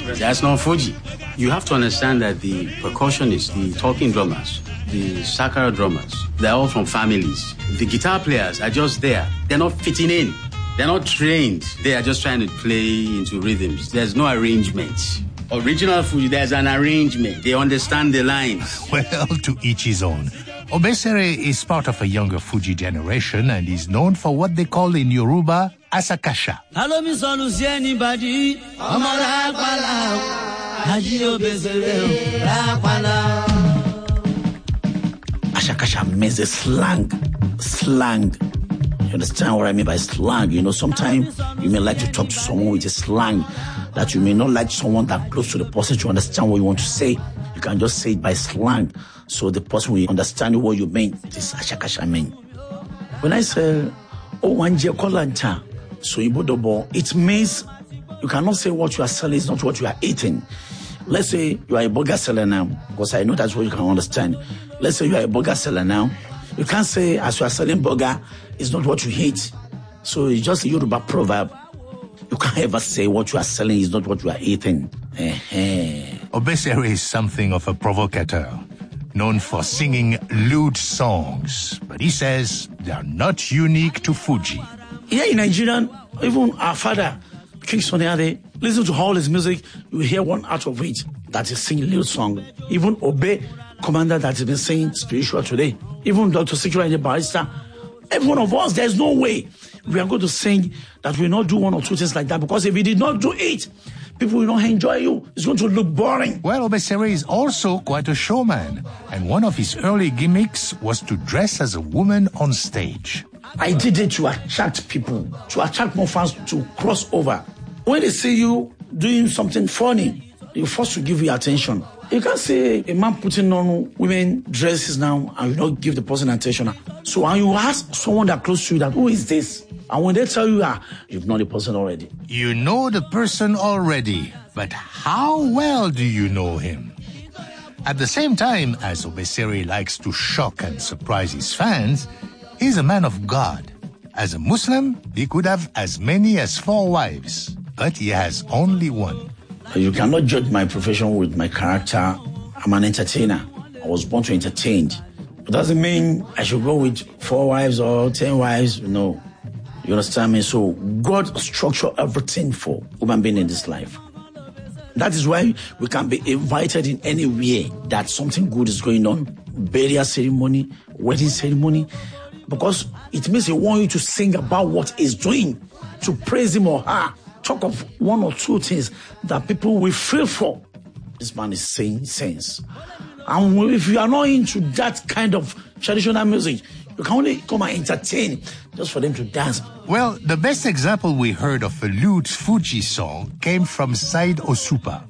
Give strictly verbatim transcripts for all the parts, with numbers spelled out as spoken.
That's not Fuji. You have to understand that the percussionists, the talking drummers, the sakara drummers, they're all from families. The guitar players are just there. They're not fitting in. They're not trained. They are just trying to play into rhythms. There's no arrangement. Original Fuji, there's an arrangement. They understand the lines. Well, to each his own. Obesere is part of a younger Fuji generation and is known for what they call in Yoruba Asakasha. Hello, Miss Olusi, anybody? Asakasha means a slang. Slang. You understand what I mean by slang? You know, sometimes you may like to talk to someone with a slang that you may not like someone that close to the person to understand what you want to say. You can just say it by slang, so the person will understand what you mean. This Asakasha mean. When I say, oh, one kolanta, so it means you cannot say what you are selling is not what you are eating. Let's say you are a burger seller now, because I know that's what you can understand. Let's say you are a burger seller now. You can't say, as you are selling burger, it's not what you eat. So it's just a Yoruba proverb. You can't ever say what you are selling is not what you are eating. Obesere is something of a provocateur, known for singing lewd songs. But he says they are not unique to Fuji. Here in Nigeria, even our father, King Sunny Ade, listen to all his music, you hear one out of it that is singing lewd song. Even Obe, commander that has been singing spiritual today. Even Doctor Sikiru Ayinde Barrister. Every one of us, there's no way we are going to sing that we will not do one or two things like that, because if we did not do it, people will not enjoy you. It's going to look boring. Well, Obesere is also quite a showman, and one of his early gimmicks was to dress as a woman on stage. I did it to attract people, to attract more fans to cross over. When they see you doing something funny, they're forced to give you attention. You can't say a man putting on women dresses now and you not give the person attention. So when you ask someone that close to you that, who is this? And when they tell you, ah, you've known the person already. You know the person already, but how well do you know him? At the same time, as Obesere likes to shock and surprise his fans, he's a man of God. As a Muslim, he could have as many as four wives, but he has only one. You cannot judge my profession with my character. I'm an entertainer. I was born to entertain. It doesn't mean I should go with four wives or ten wives. No. You understand me? So God structured everything for human being in this life. That is why we can be invited in anywhere that something good is going on. Burial ceremony, wedding ceremony. Because it means he wants you to sing about what he's doing, to praise him or her. Talk of one or two things that people will feel for. This man is saying sense. And if you are not into that kind of traditional music, you can only come and entertain just for them to dance. Well, the best example we heard of a lewd Fuji song came from Saheed Osupa.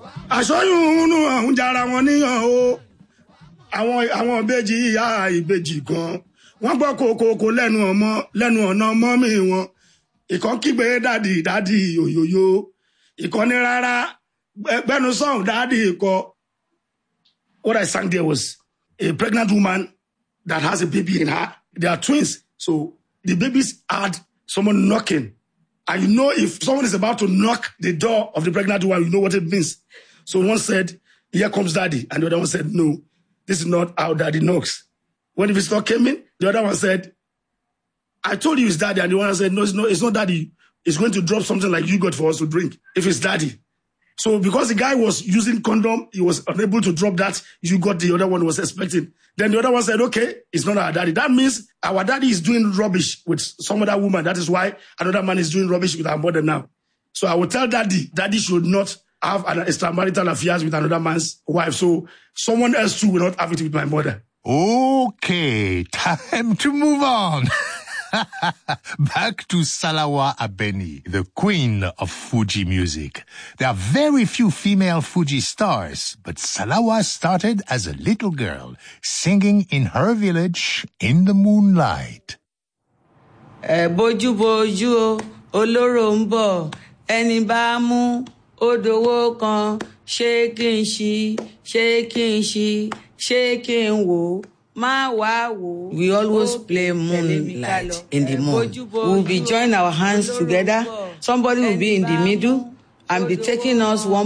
Ìkan kígbe daddy daddy yoyoyo ìkan ní rárá gbẹnu song daddy ìkọ. What I sang there was a pregnant woman that has a baby in her. They are twins, so the babies had someone knocking, and you know if someone is about to knock the door of the pregnant woman, you know what it means. So one said, "Here comes daddy," and the other one said, "No, this is not how daddy knocks." When the visitor came in, the other one said, "I told you it's daddy," and the one said, no, it's not, it's not daddy. It's going to drop something like yogurt for us to drink if it's daddy. So because the guy was using condom, he was unable to drop that yogurt the other one was expecting. Then the other one said, okay, it's not our daddy. That means our daddy is doing rubbish with some other woman. That is why another man is doing rubbish with our mother now. So I will tell daddy, daddy should not have an extramarital affairs with another man's wife. So someone else too will not have it with my mother. Okay, time to move on. Back to Salawa Abeni, the queen of Fuji music. There are very few female Fuji stars, but Salawa started as a little girl, singing in her village in the moonlight. Boju boju oloro nbo eni ba mu odowo kan shaking she shaking she shaking wo. We always play moonlight in the moon. We will be joining our hands together. Somebody will be in the middle and be taking us one